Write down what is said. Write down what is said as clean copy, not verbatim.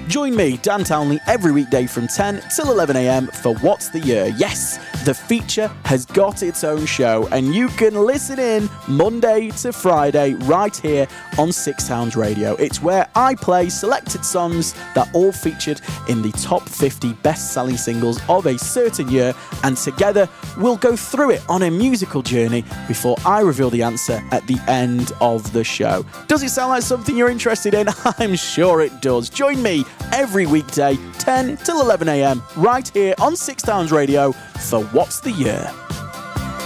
Join me, Dan Townley, every weekday from 10 till 11 a.m. for What's the Year? Yes, the feature has got its own show, and you can listen in Monday to Friday right here on Six Sounds Radio. It's where I play selected songs that all featured in the top 50 best-selling singles of a certain year, and together we'll go through it on a musical journey before I reveal the answer at the end of the show. Does it sound like something you're interested in? I'm sure it does. Join me every weekday, 10 till 11 a.m. right here on Six Sounds Radio for What's the Year?